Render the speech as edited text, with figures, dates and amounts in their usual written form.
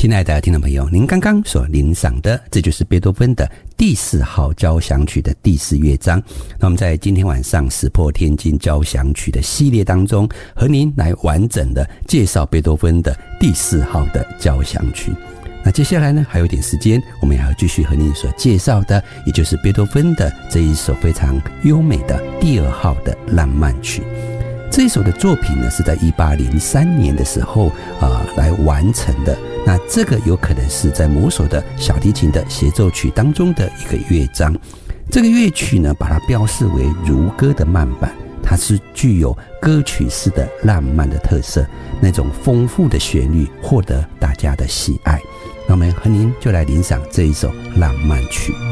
亲爱的听众朋友，您刚刚所聆赏的，这就是贝多芬的第4号交响曲的第4乐章。那我们在今天晚上石破天惊交响曲的系列当中，和您来完整的介绍贝多芬的第4号的交响曲。那接下来呢，还有点时间，我们也要继续和您所介绍的，也就是贝多芬的这一首非常优美的第2号的浪漫曲。这一首的作品呢，是在1803年的时候来完成的。那这个有可能是在某首的小提琴的协奏曲当中的一个乐章。这个乐曲呢，把它标示为如歌的慢板，它是具有歌曲式的浪漫的特色，那种丰富的旋律获得大家的喜爱。那我们和您就来聆赏这一首浪漫曲。